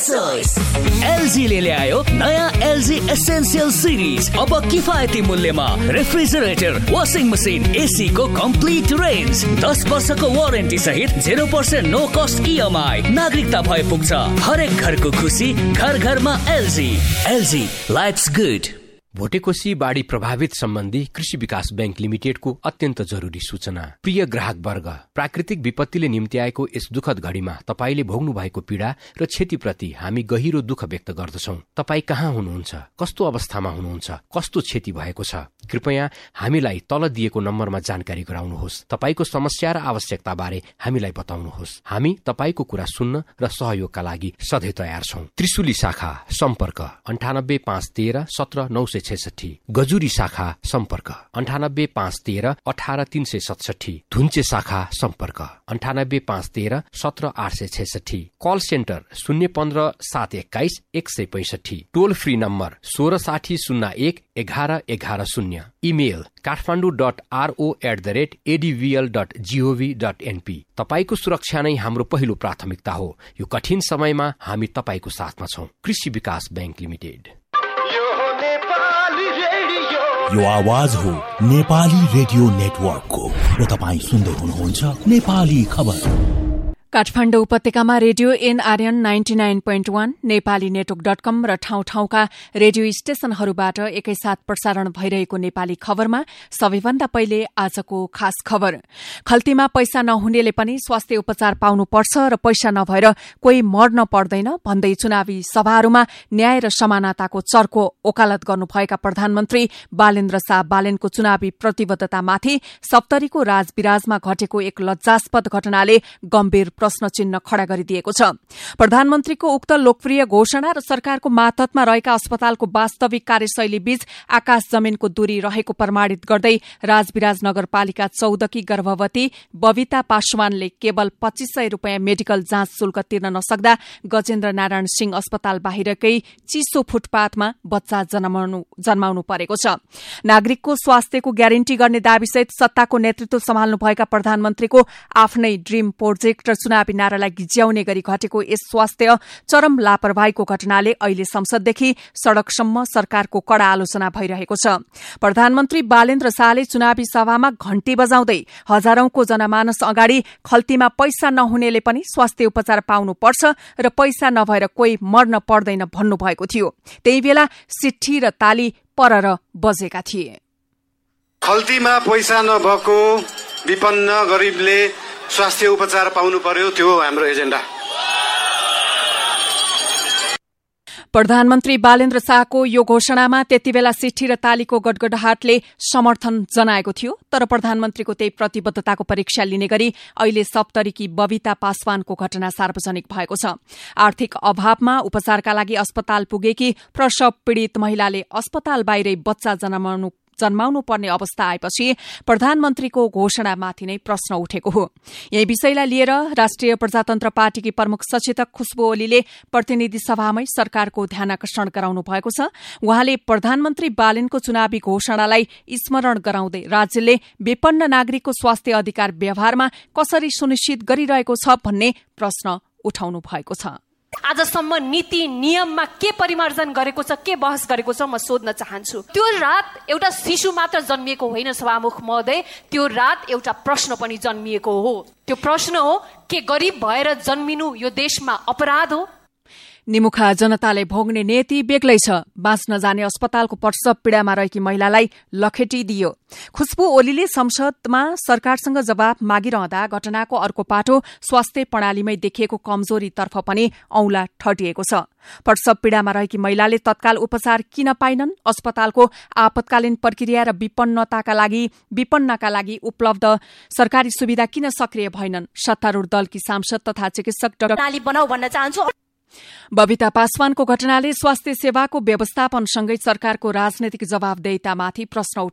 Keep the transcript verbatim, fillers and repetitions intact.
Choice. एलजीले ल्यायो नयाँ LG essential series. अब किफायती मूल्यमा रेफ्रिजरेटर, वाशिङ मसिन, एसी को कम्प्लिट रेन्ज, दस वर्षको वारेन्टी सहित zero percent no cost EMI. नागरिकता भए पुग्छ। हरेक घरको खुसी, घर घरमा LG. LG, lives good. Bhote Koshi बाढी प्रभावित सम्बन्धी कृषि विकास बैंक लिमिटेडको अत्यन्त जरुरी सूचना। प्रिय ग्राहक वर्ग, प्राकृतिक विपत्तिले निम्ति आएको यस दुखद घडीमा तपाईले भोग्नु भएको पीडा र क्षतिप्रति हामी गहिरो दुःख व्यक्त गर्दछौं। तपाई कहाँ हुनुहुन्छ, कस्तो अवस्थामा हुनुहुन्छ, कस्तो क्षति भएको छ, कृपया हामीलाई तल दिएको नम्बरमा जानकारी गराउनुहोस्। तपाईको समस्या र आवश्यकता बारे हामीलाई बताउनुहोस्। हामी तपाईको कुरा सुन्न र सहयोगका लागि सधैँ तयार छौं। त्रिशुली शाखा सम्पर्क अन्ठानब्बे पाँच तेह्र सत्र नौ सय छैसठी, गजुरी शाखा सम्पर्क अन्ठानब्बे पाँच तेह्र अठार तीन सय सतसठी, धुन्चे शाखा सम्पर्क अन्ठानब्बे पाँच तेह्र सत्र आठ सय छैसठी, कल सेन्टर शून्य पन्ध्र सात एक्काइस एक सय पैसठी, टोल फ्री नम्बर सोह्र साठी शून्य एक एघार एघार शून्य, email Kathmandu dot RO at the rate एडिभिएल dot gov dot NP. तपाईको सुरक्षा नै हाम्रो पहिलो प्राथमिकता हो। यो कठिन समयमा हामी तपाईको साथमा छौं। कृषि विकास बैंक लिमिटेड। यो आवाज हो नेपाली रेडियो नेटवर्कको र तपाईँ सुन्दै हुनुहुन्छ नेपाली खबर। काठमाडौँ उपत्यकामा radio NRN ninety nine point one, Nepali network dot कम र ठाउँ ठाउँका रेडियो स्टेशनहरूबाट एकैसाथ प्रसारण भइरहेको नेपाली खबरमा सबैभन्दा पहिले आजको खास खबर। खल्तीमा पैसा नहुनेले पनि स्वास्थ्य उपचार पाउनुपर्छ र पैसा नभएर कोही मर्न पर्दैन भन्दै चुनावी सभाहरूमा न्याय र समानताको चर्को ओकालत गर्नुभएका प्रधानमन्त्री बालेन्द्र शाह बालेनको चुनावी प्रतिबद्धतामाथि सप्तरीको राजविराजमा घटेको एक लज्जास्पद घटनाले गम्भीर प्रश्न चिन्ह खड़ा गरिदिएको छ। प्रधानमन्त्रीको उक्त लोकप्रिय घोषणा र सरकारको मातहतमा रहेका अस्पतालको वास्तविक कार्यशैली बीच आकाश जमिनको दूरी रहेको प्रमाणित गर्दै राजविराज नगरपालिका चौधकी गर्भवती बबिता पासवानले केवल पच्चीस सय रूपियाँ मेडिकल जाँच शुल्क तिर्न नसक्दा गजेन्द्र नारायण सिंह अस्पताल बाहिरकै चिसो फुटपाथमा बच्चा जन्माउनु जन्माउनु परेको छ। नागरिकको स्वास्थ्यको ग्यारेन्टी गर्ने दाबीसहित सत्ताको नेतृत्व सम्हाल्नुभएका प्रधानमन्त्रीको आफ्नै ड्रीम प्रोजेक्ट र चुनावी नारालाई गिज्याउने गरी घटेको यस स्वास्थ्य चरम लापरवाहीको घटनाले अहिले संसददेखि सड़कसम्म सरकारको कड़ा आलोचना भइरहेको छ। प्रधानमन्त्री बालेन्द्र शाहले चुनावी सभामा घण्टी बजाउँदै हजारौंको जनमानस अगाडि खल्तीमा पैसा नहुनेले पनि स्वास्थ्य उपचार पाउनुपर्छ र पैसा नभएर कोही मर्न पर्दैन भन्नुभएको थियो। त्यही बेला सिट्ठी र ताली परर बजेका थिए। खल्तीमा पैसा नभएको विपन्न गरीबले स्वास्थ्य उपचार पाउनु पर्यो, त्यो हाम्रो एजेन्डा। प्रधानमन्त्री बालेन्द्र शाहको यो घोषणामा त्यतिबेला सिट्ठी र तालीको गडगडाहटले समर्थन जनाएको थियो। तर प्रधानमन्त्रीको त्यही प्रतिबद्धताको परीक्षा लिने गरी अहिले सप्तरीकी बबिता पासवानको घटना सार्वजनिक भएको छ। आर्थिक अभावमा उपचारका लागि अस्पताल पुगेकी प्रसव पीड़ित महिलाले अस्पताल बाहिरै बच्चा जन्माउनु जन्माउनु पर्ने अवस्था आएपछि प्रधानमन्त्रीको घोषणामाथि नै प्रश्न उठेको हो। यही विषयलाई लिएर राष्ट्रिय प्रजातन्त्र पार्टीकी प्रमुख सचेतक खुशबु ओलीले प्रतिनिधि सभामै सरकारको ध्यानाकर्षण गराउनु भएको छ। उहाँले प्रधानमन्त्री बालेनको चुनावी घोषणालाई स्मरण गराउँदै राज्यले विपन्न नागरिकको स्वास्थ्य अधिकार व्यवहारमा कसरी सुनिश्चित गरिरहेको छ भन्ने प्रश्न उठाउनु भएको छ। आजसम्म नीति नियममा के परिमार्जन गरेको छ, के बहस गरेको छ, म सोध्न चाहन्छु। त्यो रात एउटा शिशु मात्र जन्मिएको होइन सभामुख महोदय, त्यो रात एउटा प्रश्न पनि जन्मिएको हो। त्यो प्रश्न हो के गरिब भएर जन्मिनु यो देशमा अपराध हो? निमुखा जनताले भोग्ने नीति बेग्लै छ। बाँच्न जाने अस्पतालको प्रसव पीड़ामा रहेकी महिलालाई लखेटी दियो। खुशबु ओलीले संसदमा सरकारसँग जवाब मागिरहँदा घटनाको अर्को पाटो स्वास्थ्य प्रणालीमै देखिएको कमजोरीतर्फ पनि औंला ठटिएको छ। प्रसव पीड़ामा रहेकी महिलाले तत्काल उपचार किन पाइनन्? अस्पतालको आपतकालीन प्रक्रिया र विपन्नताका लागि विपन्नका लागि उपलब्ध सरकारी सुविधा किन सक्रिय भएनन्? सत्तारूढ़ दलकी सांसद तथा चिकित्सक डाक्टर बनाऊ भन्न चाहन्छु। बबिता पासवानको घटनाले स्वास्थ्य सेवाको व्यवस्थापनसँगै सरकारको राजनैतिक जवाबदेहितामाथि प्रश्न